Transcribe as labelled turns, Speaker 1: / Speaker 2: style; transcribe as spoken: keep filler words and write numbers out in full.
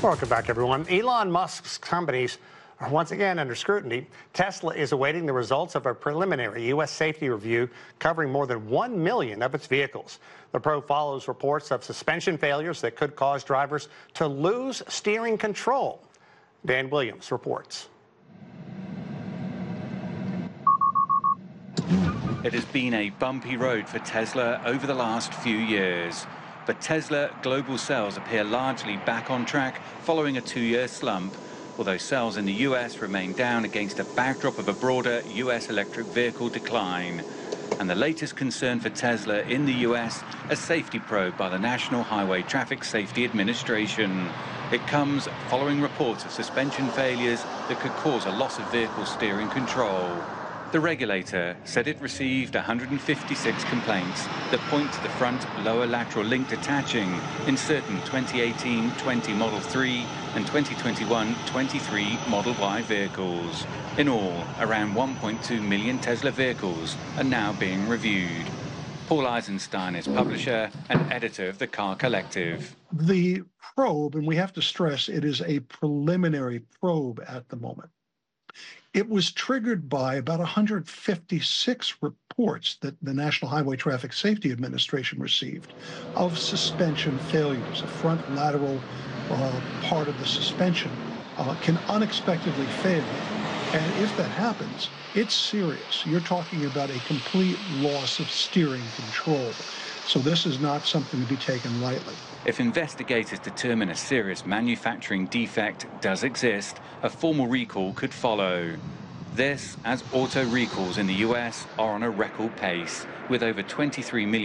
Speaker 1: Welcome back, everyone. Elon Musk's companies are once again under scrutiny. Tesla is awaiting the results of a preliminary U S safety review covering more than one million of its vehicles. The probe follows reports of suspension failures that could cause drivers to lose steering control. Dan Williams reports.
Speaker 2: It has been a bumpy road for Tesla over the last few years. But Tesla global sales appear largely back on track following a two-year slump, although sales in the U S remain down against a backdrop of a broader U S electric vehicle decline. And the latest concern for Tesla in the U S, a safety probe by the National Highway Traffic Safety Administration. It comes following reports of suspension failures that could cause a loss of vehicle steering control. The regulator said it received one hundred fifty-six complaints that point to the front lower lateral link detaching in certain twenty eighteen twenty Model three and twenty twenty-one twenty-three Model Y vehicles. In all, around one point two million Tesla vehicles are now being reviewed. Paul Eisenstein is publisher and editor of the Car Collective.
Speaker 3: The probe, and we have to stress it is a preliminary probe at the moment. It was triggered by about one hundred fifty-six reports that the National Highway Traffic Safety Administration received of suspension failures. A front lateral uh, part of the suspension uh, can unexpectedly fail. And if that happens, it's serious. You're talking about a complete loss of steering control. So this is not something to be taken lightly.
Speaker 2: If investigators determine a serious manufacturing defect does exist, a formal recall could follow. This, as auto recalls in the U S are on a record pace, with over twenty-three million